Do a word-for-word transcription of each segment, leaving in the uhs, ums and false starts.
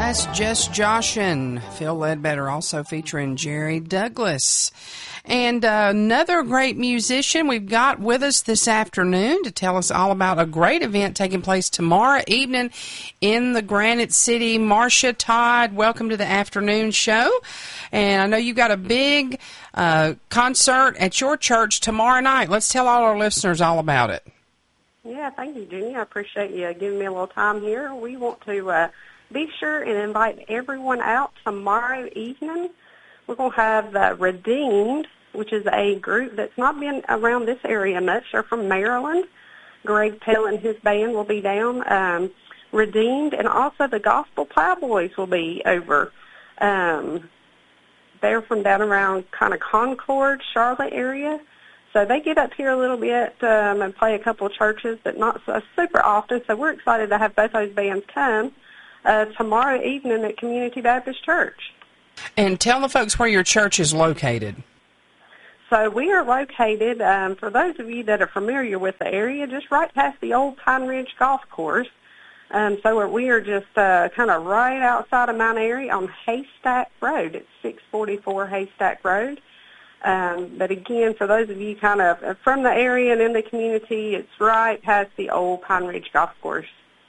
That's Just Joshin. Phil Ledbetter also featuring Jerry Douglas. And uh, another great musician we've got with us this afternoon to tell us all about a great event taking place tomorrow evening in the Granite City. Marcia Todd, welcome to the afternoon show. And I know you've got a big uh, concert at your church tomorrow night. Let's tell all our listeners all about it. Yeah, thank you, Jenny. I appreciate you giving me a little time here. We want to uh, be sure and invite everyone out tomorrow evening. We're going to have uh, Redeemed, which is a group that's not been around this area much. They're from Maryland. Greg Pell and his band will be down. Um, Redeemed, and also the Gospel Plowboys will be over. Um, they're from down around kind of Concord, Charlotte area. So they get up here a little bit um, and play a couple of churches, but not so super often. So we're excited to have both those bands come uh, tomorrow evening at Community Baptist Church. And tell the folks where your church is located. So we are located, um, for those of you that are familiar with the area, just right past the old Pine Ridge Golf Course. Um, so we're, we are just uh, kind of right outside of Mount Airy on Haystack Road. It's six forty-four Haystack Road. Um, but again, for those of you kind of from the area and in the community, it's right past the old Pine Ridge Golf Course.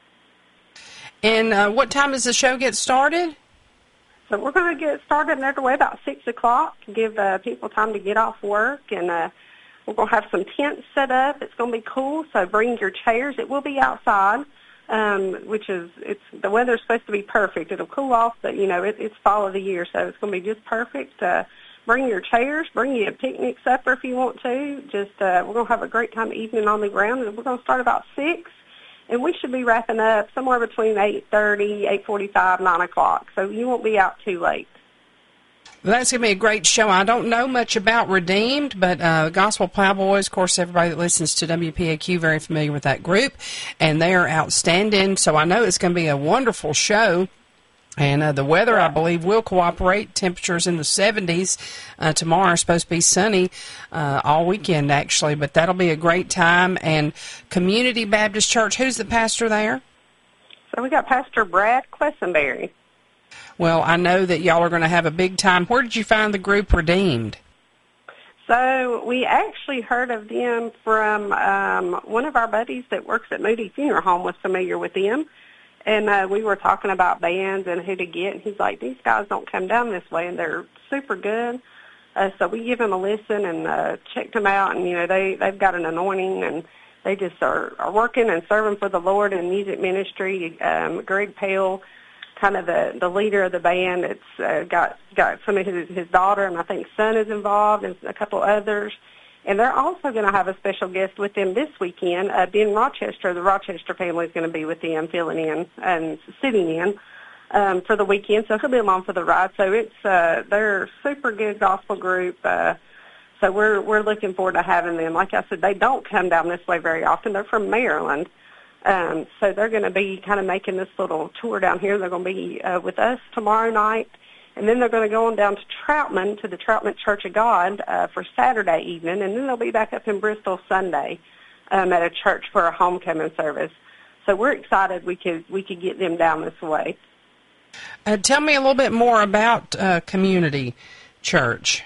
And uh, what time does the show get started? So we're going to get started another way about six o'clock to give uh, people time to get off work. And uh, we're going to have some tents set up. It's going to be cool, so bring your chairs. It will be outside, um, which is, it's the weather's supposed to be perfect. It'll cool off, but, you know, it, it's fall of the year, so it's going to be just perfect. Uh, Bring your chairs. Bring you a picnic supper if you want to. Just uh, we're going to have a great time evening on the ground, and we're going to start about six, and we should be wrapping up somewhere between eight thirty, eight forty-five, nine o'clock. So you won't be out too late. Well, that's going to be a great show. I don't know much about Redeemed, but uh, Gospel Plowboys, of course, everybody that listens to W P A Q very familiar with that group, and they are outstanding. So I know it's going to be a wonderful show. And uh, the weather, I believe, will cooperate. Temperatures in the seventies. Uh, tomorrow is supposed to be sunny uh, all weekend, actually. But that'll be a great time. And Community Baptist Church, who's the pastor there? So we got Pastor Brad Quessenberry. Well, I know that y'all are going to have a big time. Where did you find the group Redeemed? So we actually heard of them from um, one of our buddies that works at Moody Funeral Home was familiar with them. And uh, we were talking about bands and who to get, and he's like, these guys don't come down this way, and they're super good. Uh, so we give them a listen and uh, checked them out, and, you know, they, they've got an anointing, and they just are, are working and serving for the Lord in music ministry. Um, Greg Pale, kind of the, the leader of the band, it's uh, got, got some of his, his daughter, and I think son is involved, and a couple others. And they're also going to have a special guest with them this weekend. Uh, Ben Rochester, the Rochester family, is going to be with them, filling in and sitting in um, for the weekend. So he'll be along for the ride. So it's uh, they're a super good gospel group. Uh, so we're we're looking forward to having them. Like I said, they don't come down this way very often. They're from Maryland. Um, so they're going to be kind of making this little tour down here. They're going to be uh, with us tomorrow night. And then they're going to go on down to Troutman, to the Troutman Church of God uh, for Saturday evening, and then they'll be back up in Bristol Sunday um, at a church for a homecoming service. So we're excited we could we could get them down this way. Uh, tell me a little bit more about uh, Community Church.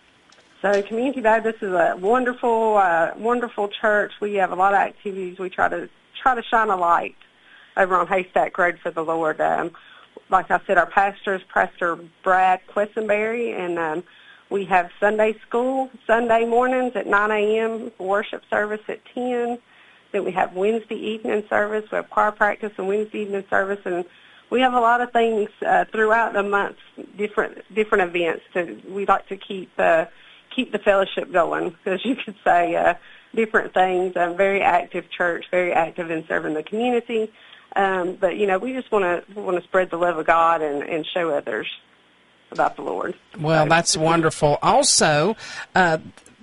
So Community Baptist is a wonderful, uh, wonderful church. We have a lot of activities. We try to try to shine a light over on Haystack Road for the Lord. Um, Like I said, our pastor is Pastor Brad Quessenberry, and um, we have Sunday school Sunday mornings at nine a.m., worship service at ten. Then we have Wednesday evening service. We have choir practice and Wednesday evening service, and we have a lot of things uh, throughout the month, different different events. To, we like to keep uh, keep the fellowship going, as you could say, uh, different things. A very active church, very active in serving the community. Um, but, you know, we just want to want to spread the love of God and, and show others about the Lord. Well, so, that's wonderful. Also, uh,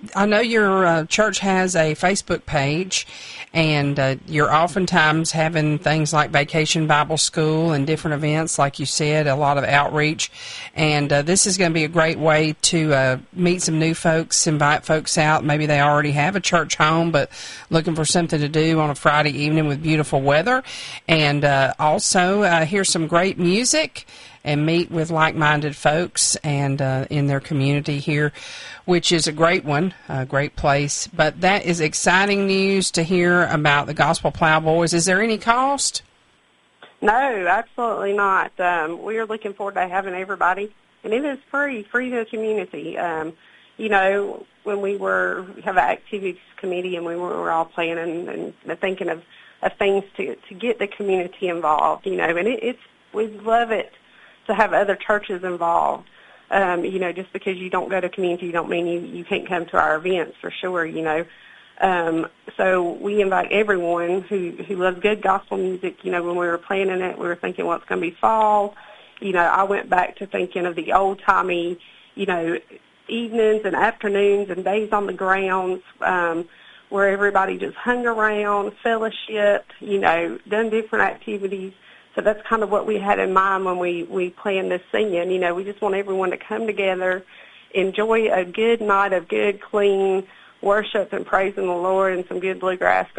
I know your uh, church has a Facebook page, and uh, you're oftentimes having things like Vacation Bible School and different events, like you said, a lot of outreach. And uh, this is going to be a great way to uh, meet some new folks, invite folks out. Maybe they already have a church home, but looking for something to do on a Friday evening with beautiful weather. And uh, also uh, hear some great music and meet with like-minded folks and uh, in their community here, which is a great one, a great place. But that is exciting news to hear about the Gospel Plowboys. Is there any cost? No, absolutely not. Um, we are looking forward to having everybody, and it is free, free to the community. Um, you know, when we were have an activities committee and we were all planning and, and thinking of, of things to to get the community involved, you know, and it, it's we love it to have other churches involved. Um, you know, just because you don't go to community, you don't mean you, you can't come to our events for sure, you know. Um, so we invite everyone who, who loves good gospel music. You know, when we were planning it, we were thinking, well, it's going to be fall. You know, I went back to thinking of the old-timey, you know, evenings and afternoons and days on the grounds um, where everybody just hung around, fellowshiped, you know, done different activities. So that's kind of what we had in mind when we, we planned this singing. You know, we just want everyone to come together, enjoy a good night of good, clean worship and praising the Lord and some good bluegrass